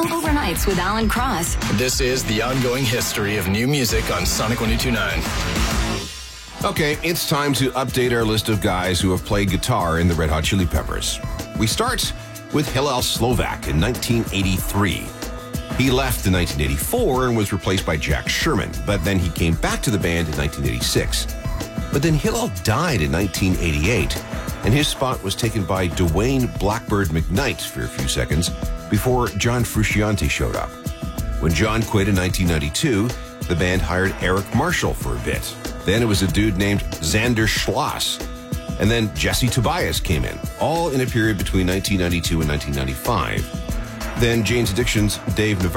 Overnights with Alan Cross. This is the ongoing history of new music on Sonic 102.9. Okay, it's time to update our list of guys who have played guitar in the Red Hot Chili Peppers. We start with Hillel Slovak in 1983. He left in 1984 and was replaced by Jack Sherman, but then he came back to the band in 1986. But then Hillel died in 1988, and his spot was taken by Dwayne Blackbird McKnight for a few seconds before John Frusciante showed up. When John quit in 1992, the band hired Eric Marshall for a bit. Then it was a dude named Xander Schloss. And then Jesse Tobias came in, all in a period between 1992 and 1995. Then Jane's Addiction's Dave Navarro